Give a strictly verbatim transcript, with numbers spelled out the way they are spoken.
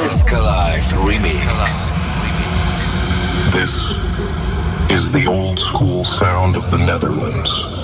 Escalife Remix. This is the old school sound of the Netherlands.